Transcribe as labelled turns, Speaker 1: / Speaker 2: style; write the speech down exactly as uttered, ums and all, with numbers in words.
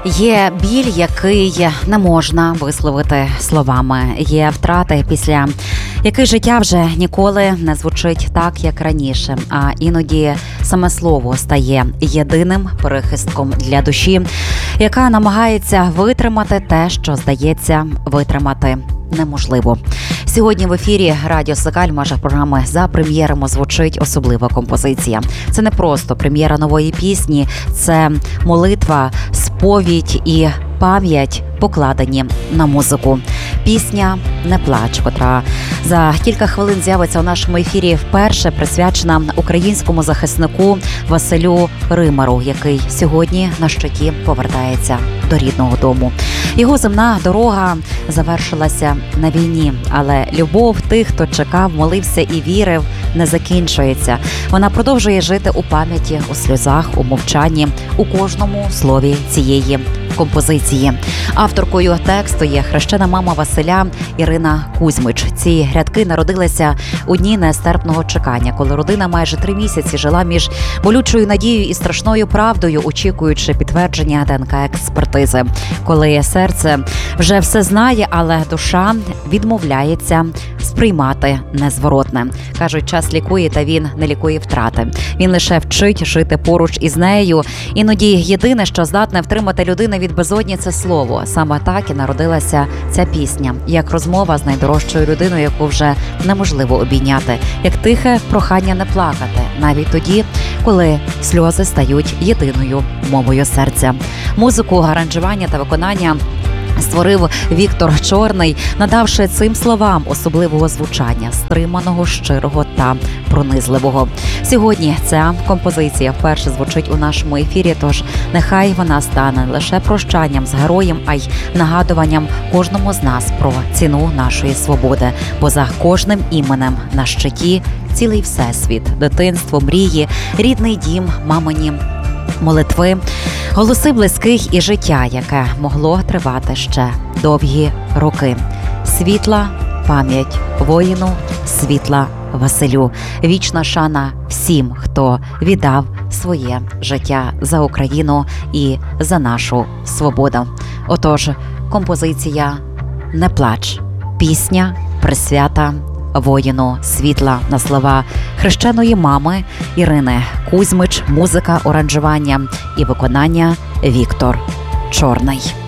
Speaker 1: Є біль, який не можна висловити словами. Є втрати, після яких життя вже ніколи не звучить так, як раніше. А іноді саме слово стає єдиним перехистком для душі, яка намагається витримати те, що, здається, витримати неможливо. Сьогодні в ефірі Радіо Сокаль в межах програми «За прем'єрами» звучить особлива композиція. Це не просто прем'єра нової пісні, це молитва, сповідь і пам'ять, покладені на музику. Пісня «Не плач», котра за кілька хвилин з'явиться у нашому ефірі, вперше присвячена українському захиснику Василю Римару, який сьогодні на щиті повертається до рідного дому. Його земна дорога завершилася на війні, але любов тих, хто чекав, молився і вірив, не закінчується. Вона продовжує жити у пам'яті, у сльозах, у мовчанні, у кожному слові цієї композиції. Авторкою тексту є хрещена мама Василя Ірина Кузьмич. Ці рядки народилися у дні нестерпного чекання, коли родина майже три місяці жила між болючою надією і страшною правдою, очікуючи підтвердження ДНК-експертизи. Коли серце вже все знає, але душа відмовляється сприймати незворотне. Кажуть, час лікує, та він не лікує втрати. Він лише вчить жити поруч із нею. Іноді єдине, що здатне втримати людину від безодні – це слово. Саме так і народилася ця пісня. Як розмова з найдорожчою людиною, яку вже неможливо обійняти. Як тихе прохання не плакати. Навіть тоді, коли сльози стають єдиною мовою серця. Музику, аранжування та виконання створив Віктор Чорний, надавши цим словам особливого звучання, стриманого, щирого та пронизливого. Сьогодні ця композиція вперше звучить у нашому ефірі, тож нехай вона стане лише прощанням з героєм, а й нагадуванням кожному з нас про ціну нашої свободи. Бо за кожним іменем на щиті цілий всесвіт, дитинство, мрії, рідний дім, мамині молитви, голоси близьких і життя, яке могло тривати ще довгі роки. Світла пам'ять воїну, світла Василю. Вічна шана всім, хто віддав своє життя за Україну і за нашу свободу. Отож, композиція «Не плач», пісня присвята воїну світла на слова хрещеної мами Ірини Кузьмич, музика, аранжування і виконання Віктор Чорний.